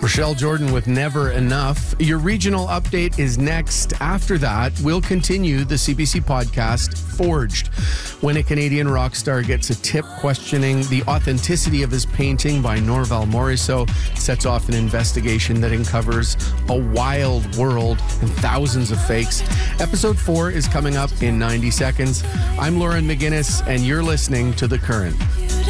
Rochelle Jordan with Never Enough. Your regional update is next. After that, we'll continue the CBC podcast Forged, when a Canadian rock star gets a tip questioning the authenticity of his painting by Norval Morrisseau, sets off an investigation that uncovers a wild world and thousands of fakes. Episode 4 is coming up in 90 seconds. I'm Lauren McGinnis, and you're listening to The Current.